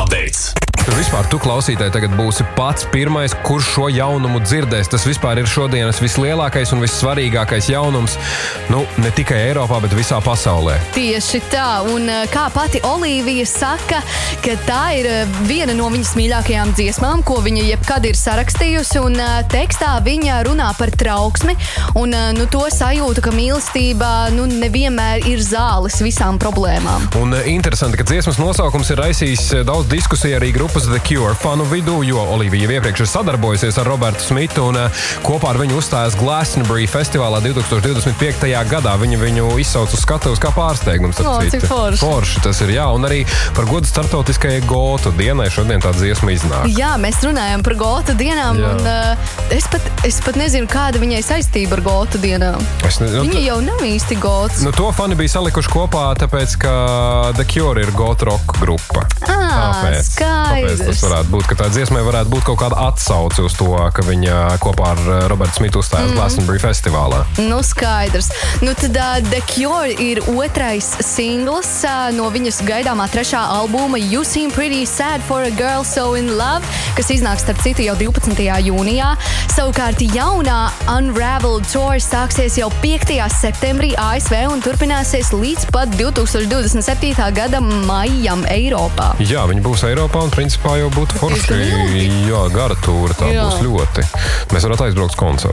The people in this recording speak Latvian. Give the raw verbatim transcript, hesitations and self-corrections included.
updates. Vispār tu klausītāji tagad būsi pats pirmais, kurš šo jaunumu dzirdēs. Tas vispār ir šodienas vislielākais un vissvarīgākais jaunums, nu, ne tikai Eiropā, bet visā pasaulē. Tieši tā, un kā pati Olivija saka, ka tā ir viena no viņas mīļākajām dziesmām, ko viņa jebkad ir sarakstījusi, un tekstā viņa runā par trauksmi, un nu, to sajūtu, ka mīlestība nu, nevienmēr ir zāles visām problēmām. Un interesanti, ka dziesmas nosaukums ir raisījis daudz diskusiju arī grupas The Cure fanu vidū, jo Olivija jau iepriekš ir sadarbojusies ar Robertu Smitu un uh, kopā ar viņu uzstājas Glastonbury festivālā divtūkstoš divdesmit piektajā gadā. Viņa viņu izsauc uz skatuves kā pārsteigums. O, cik forši. Forši tas ir, jā, un arī par godu starptautiskajai Gotu dienai šodien tā dziesma iznāk. Jā, mēs runājam par Gotu dienām, jā. un uh, es, pat, es pat nezinu, kāda viņai saistība ar Gotu dienām. Ne, nu, Viņa jau nav īsti Gots. Nu, to fani bija salikuši kopā, tāpēc, ka The Cure ir Gotu rock grupa. Ah, tāpēc, skaidrs. tāpēc tas varētu būt, ka tā dziesmai varētu būt kaut kāda atsauce uz to, ka viņa kopā ar Robertu Smitu uzstājās mm. Glastonbury festivālā. Nu, skaidrs. Nu, tad uh, The Cure ir otrais singls uh, no viņas gaidāmā trešā albuma You Seem Pretty Sad for a Girl So In Love, kas iznāks starp citu jau divpadsmitajā jūnijā. Savukārt jaunā Unraveled Tour sāksies jau piektajā septembrī A S V un turpināsies līdz pat divtūkstoš divdesmit septītā gada maijam Eiropā. Jā, viņi būs Eiropā un principā jau būtu forši. Jā, gara tūra, tā jā. būs ļoti. Mēs varētu aizbraukt uz koncertu.